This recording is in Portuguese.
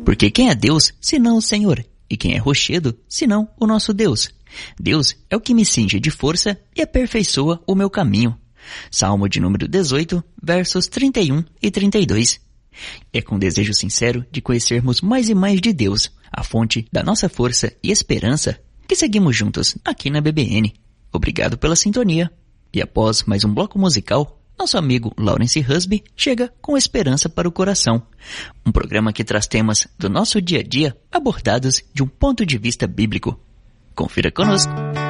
Porque quem é Deus, senão o Senhor? E quem é rochedo, senão o nosso Deus? Deus é o que me cinge de força e aperfeiçoa o meu caminho. Salmo de número 18, versos 31 e 32. É com desejo sincero de conhecermos mais e mais de Deus, a fonte da nossa força e esperança, que seguimos juntos aqui na BBN. Obrigado pela sintonia. E após mais um bloco musical, nosso amigo Lawrence Husby chega com Esperança para o Coração, um programa que traz temas do nosso dia a dia abordados de um ponto de vista bíblico. Confira conosco.